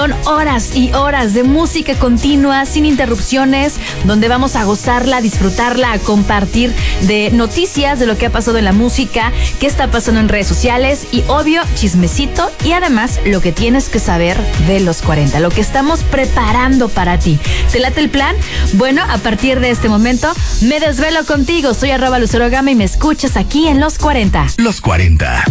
Son horas y horas de música continua, sin interrupciones, donde vamos a gozarla, a disfrutarla, a compartir de noticias de lo que ha pasado en la música, qué está pasando en redes sociales y, obvio, chismecito y además lo que tienes que saber de los 40, lo que estamos preparando para ti. ¿Te late el plan? Bueno, a partir de este momento me desvelo contigo. Soy @LuceroGama y me escuchas aquí en Los 40. Los 40